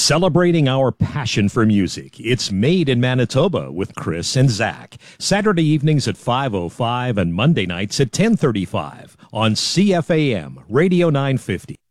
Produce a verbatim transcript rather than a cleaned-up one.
Celebrating our passion for music, it's Made in Manitoba with Chris and Zach. Saturday evenings at five oh five and Monday nights at ten thirty-five on C F A M Radio nine fifty.